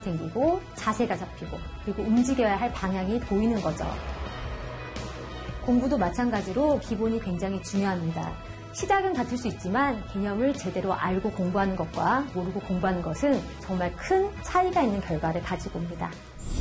생기고 자세가 잡히고 그리고 움직여야 할 방향이 보이는 거죠. 공부도 마찬가지로 기본이 굉장히 중요합니다. 시작은 같을 수 있지만 개념을 제대로 알고 공부하는 것과 모르고 공부하는 것은 정말 큰 차이가 있는 결과를 가지고 옵니다.